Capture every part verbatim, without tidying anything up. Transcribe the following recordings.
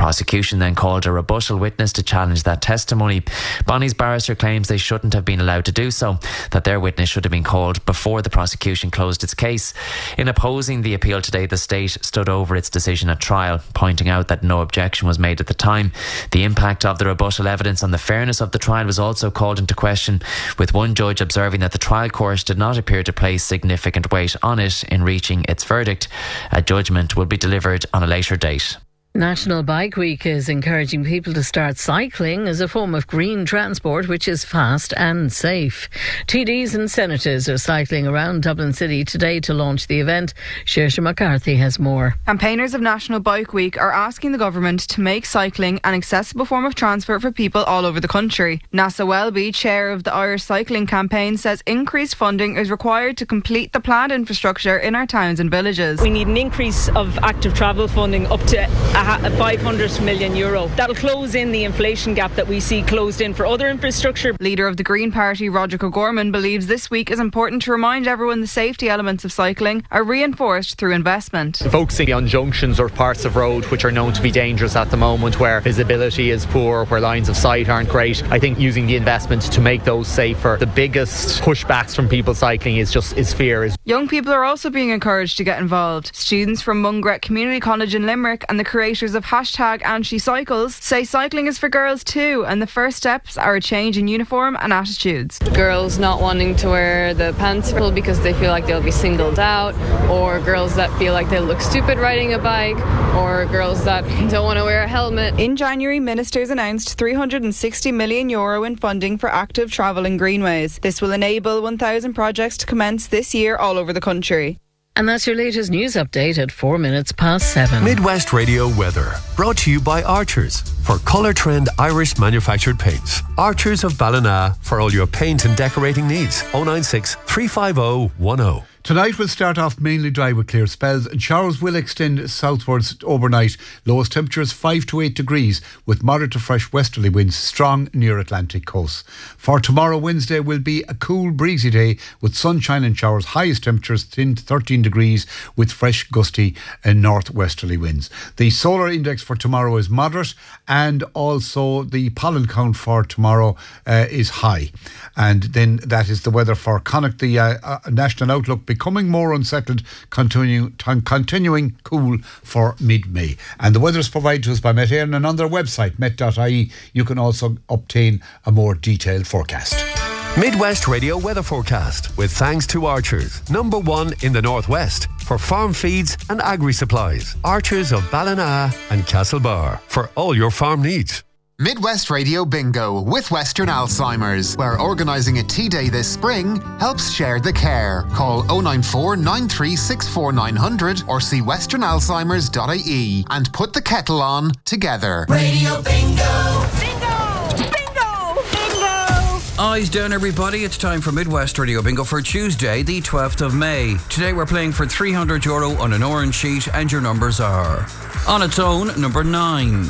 prosecution then called a rebuttal witness to challenge that testimony. Bonnie's barrister claims they shouldn't have been allowed to do so, that their witness should have been called before the prosecution closed its case. In opposing the appeal today, the state stood over its decision at trial, pointing out that no objection was made at the time. The impact of the rebuttal evidence on the fairness of the trial was also called into question, with one judge observing that the trial court did not appear to place significant weight on it in reaching its verdict. A judgment will be delivered on a later date. National Bike Week is encouraging people to start cycling as a form of green transport which is fast and safe. T Ds and senators are cycling around Dublin City today to launch the event. Saoirse McCarthy has more. Campaigners of National Bike Week are asking the government to make cycling an accessible form of transport for people all over the country. Nasa Welby, chair of the Irish Cycling Campaign, says increased funding is required to complete the planned infrastructure in our towns and villages. We need an increase of active travel funding up to a five hundred million euro. That'll close in the inflation gap that we see closed in for other infrastructure. Leader of the Green Party, Roger O'Gorman, believes this week is important to remind everyone the safety elements of cycling are reinforced through investment. Focusing on junctions or parts of road which are known to be dangerous at the moment, where visibility is poor, where lines of sight aren't great, I think using the investment to make those safer. The biggest pushbacks from people cycling is just is fear. Young people are also being encouraged to get involved. Students from Mungret Community College in Limerick and the creators of hashtag Anshi Cycles say cycling is for girls too, and the first steps are a change in uniform and attitudes. Girls not wanting to wear the pants because they feel like they'll be singled out, or girls that feel like they'll look stupid riding a bike, or girls that don't want to wear a helmet. In January, ministers announced three hundred sixty million euro in funding for active travel in greenways. This will enable one thousand projects to commence this year all over the country. And that's your latest news update at four minutes past seven. Midwest Radio weather, brought to you by Archers for Colour Trend Irish manufactured paints. Archers of Ballina for all your paint and decorating needs. oh nine six, three five oh, one oh. Tonight will start off mainly dry with clear spells, and showers will extend southwards overnight. Lowest temperatures five to eight degrees with moderate to fresh westerly winds strong near Atlantic coast. For tomorrow, Wednesday, will be a cool breezy day with sunshine and showers. Highest temperatures ten to thirteen degrees with fresh gusty and northwesterly winds. The solar index for tomorrow is moderate, and also the pollen count for tomorrow uh, is high. And then that is the weather for Connacht. The uh, uh, national outlook becoming more unsettled, continue, t- continuing cool for mid-May. And the weather is provided to us by Met Éireann, and on their website, met dot I E, you can also obtain a more detailed forecast. Midwest Radio weather forecast with thanks to Archers, number one in the Northwest for farm feeds and agri-supplies. Archers of Ballina and Castlebar for all your farm needs. Midwest Radio Bingo with Western Alzheimer's, where organising a tea day this spring helps share the care. Call oh nine four, nine three six four, nine hundred or see western alzheimers dot I E and put the kettle on together. Radio Bingo! Bingo! Bingo! Bingo! Eyes down, everybody. It's time for Midwest Radio Bingo for Tuesday, the twelfth of May. Today we're playing for three hundred euro on an orange sheet, and your numbers are: on its own, number nine.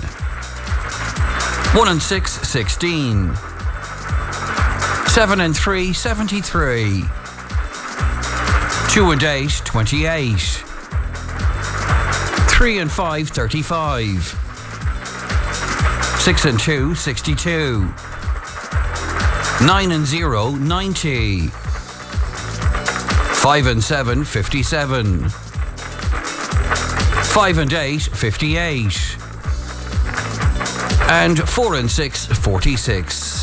One and six, sixteen. Seven and three, seventy-three. Two and eight, twenty-eight. Three and five, thirty-five. Six and two, sixty-two. Nine and zero, ninety. Five and seven, fifty-seven. Five and eight, fifty-eight. And four and six, forty-six.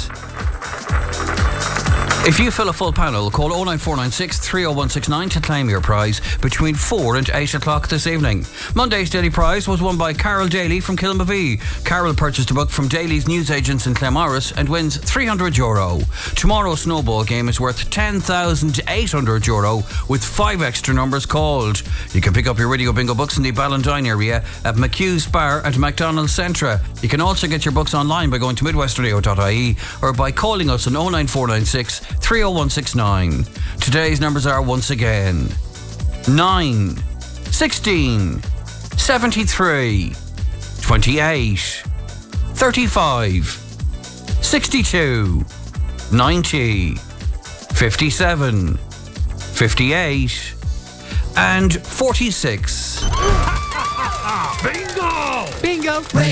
If you fill a full panel, call oh nine four nine six, three oh one six nine to claim your prize between four and eight o'clock this evening. Monday's daily prize was won by Carol Daly from Kilmavie. Carol purchased a book from Daly's newsagents in Claremorris and wins three hundred euro. Tomorrow's snowball game is worth ten thousand eight hundred euro with five extra numbers called. You can pick up your Radio Bingo books in the Ballindine area at McHugh's Bar at McDonald's Centra. You can also get your books online by going to midwest radio dot I E or by calling us on oh nine four nine six, three oh one six nine. Today's numbers are once again nine, sixteen, seventy-three, twenty-eight, thirty-five, sixty-two, ninety, fifty-seven, fifty-eight, and forty-six. Bingo! Bingo!